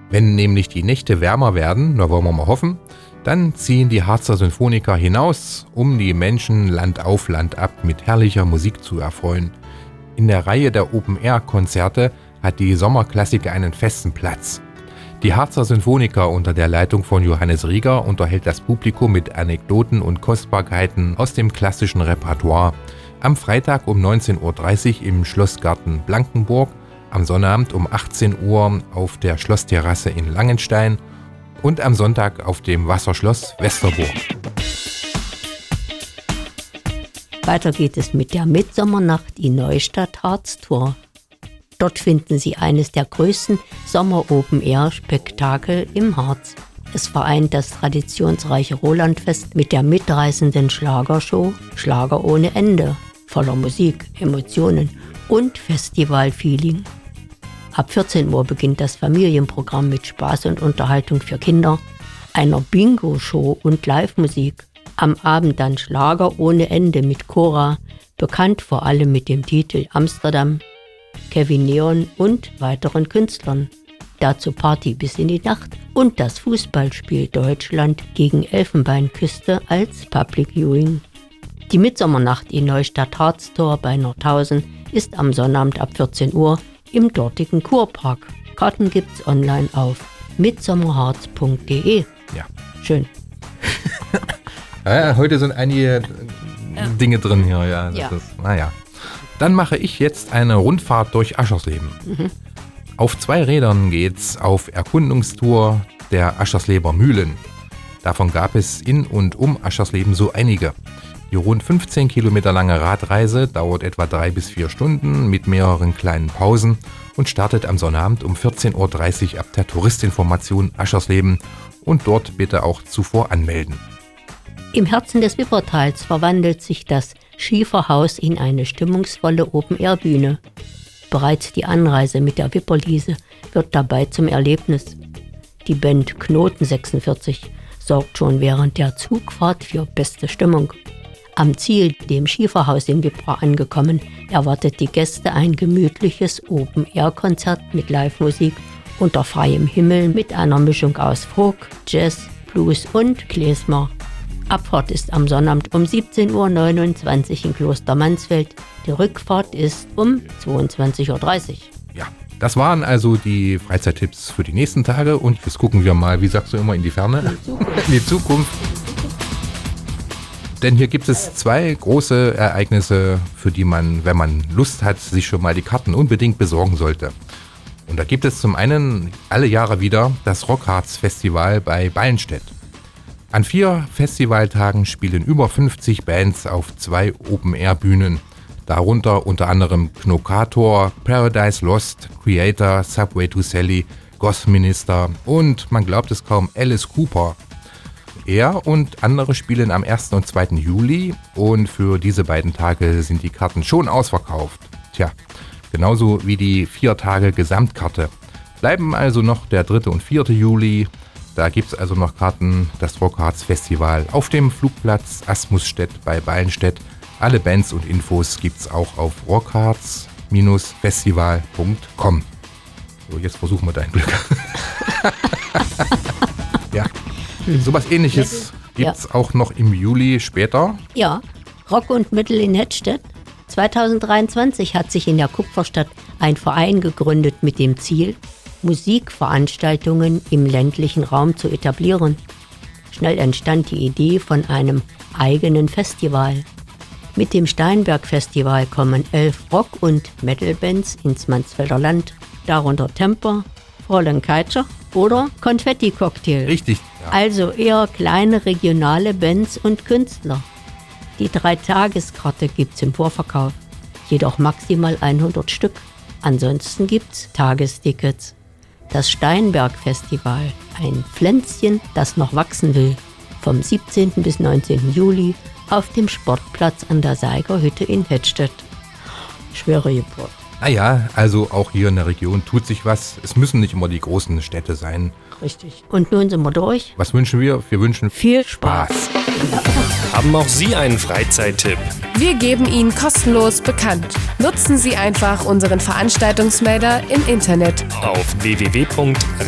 Wenn nämlich die Nächte wärmer werden, da wollen wir mal hoffen, dann ziehen die Harzer Sinfoniker hinaus, um die Menschen Land auf Land ab mit herrlicher Musik zu erfreuen. In der Reihe der Open-Air-Konzerte hat die Sommerklassik einen festen Platz. Die Harzer Sinfoniker unter der Leitung von Johannes Rieger unterhält das Publikum mit Anekdoten und Kostbarkeiten aus dem klassischen Repertoire. Am Freitag um 19.30 Uhr im Schlossgarten Blankenburg, am Sonnabend um 18 Uhr auf der Schlossterrasse in Langenstein und am Sonntag auf dem Wasserschloss Westerburg. Weiter geht es mit der Mitsommernacht in Neustadt Harz Tour. Dort finden Sie eines der größten Sommer-Open-Air-Spektakel im Harz. Es vereint das traditionsreiche Rolandfest mit der mitreißenden Schlagershow Schlager ohne Ende, voller Musik, Emotionen und Festivalfeeling. Ab 14 Uhr beginnt das Familienprogramm mit Spaß und Unterhaltung für Kinder, einer Bingo-Show und Live-Musik. Am Abend dann Schlager ohne Ende mit Cora, bekannt vor allem mit dem Titel Amsterdam, Kevin Neon und weiteren Künstlern. Dazu Party bis in die Nacht und das Fußballspiel Deutschland gegen Elfenbeinküste als Public Viewing. Die Mitsommernacht in Neustadt Harztor bei Nordhausen ist am Sonnabend ab 14 Uhr im dortigen Kurpark. Karten gibt's online auf mitsommerharz.de. Ja. Schön. Ja, heute sind einige Dinge drin hier. Ja, das ist, naja. Dann mache ich jetzt eine Rundfahrt durch Aschersleben. Auf 2 Rädern geht's auf Erkundungstour der Aschersleber Mühlen. Davon gab es in und um Aschersleben so einige. Die rund 15 Kilometer lange Radreise dauert etwa 3 bis 4 Stunden mit mehreren kleinen Pausen und startet am Sonnabend um 14.30 Uhr ab der Touristinformation Aschersleben und dort bitte auch zuvor anmelden. Im Herzen des Wippertals verwandelt sich das Schieferhaus in eine stimmungsvolle Open-Air-Bühne. Bereits die Anreise mit der Wipperliese wird dabei zum Erlebnis. Die Band Knoten 46 sorgt schon während der Zugfahrt für beste Stimmung. Am Ziel, dem Schieferhaus in Wippra angekommen, erwartet die Gäste ein gemütliches Open-Air-Konzert mit Live-Musik unter freiem Himmel mit einer Mischung aus Folk, Jazz, Blues und Klezmer. Abfahrt ist am Sonnabend um 17.29 Uhr in Kloster Mansfeld. Die Rückfahrt ist um 22.30 Uhr. Ja, das waren also die Freizeittipps für die nächsten Tage und jetzt gucken wir mal, wie sagst du immer, in die Ferne? In die Zukunft. Denn hier gibt es 2 große Ereignisse, für die man, wenn man Lust hat, sich schon mal die Karten unbedingt besorgen sollte. Und da gibt es zum einen alle Jahre wieder das Rockharz-Festival bei Ballenstedt. An 4 Festivaltagen spielen über 50 Bands auf 2 Open-Air-Bühnen. Darunter unter anderem Knokator, Paradise Lost, Creator, Subway to Sally, Gothminister und, man glaubt es kaum, Alice Cooper. Er und andere spielen am 1. und 2. Juli und für diese beiden Tage sind die Karten schon ausverkauft. Tja, genauso wie die 4 Tage Gesamtkarte. Bleiben also noch der 3. und 4. Juli. Da gibt es also noch Karten, das Rockharz Festival auf dem Flugplatz Asmusstedt bei Ballenstedt. Alle Bands und Infos gibt's auch auf rockharz-festival.com. So, jetzt versuchen wir dein Glück. Ja, sowas Ähnliches gibt's auch noch im Juli später. Ja, Rock und Metal in Hedstedt. 2023 hat sich in der Kupferstadt ein Verein gegründet mit dem Ziel, Musikveranstaltungen im ländlichen Raum zu etablieren. Schnell entstand die Idee von einem eigenen Festival. Mit dem Steinberg-Festival kommen 11 Rock- und Metal-Bands ins Mansfelder Land, darunter Temper, Fräulein Keitscher oder Konfetti-Cocktail. Richtig. Ja. Also eher kleine regionale Bands und Künstler. Die 3-Tageskarte gibt's im Vorverkauf, jedoch maximal 100 Stück. Ansonsten gibt's Tagestickets. Das Steinberg-Festival, ein Pflänzchen, das noch wachsen will, vom 17. bis 19. Juli auf dem Sportplatz an der Seigerhütte in Hedstedt. Schwere Geburt. Naja, also auch hier in der Region tut sich was. Es müssen nicht immer die großen Städte sein. Richtig. Und nun sind wir durch. Was wünschen wir? Wir wünschen viel Spaß. Haben auch Sie einen Freizeittipp? Wir geben ihn kostenlos bekannt. Nutzen Sie einfach unseren Veranstaltungsmelder im Internet auf www.radio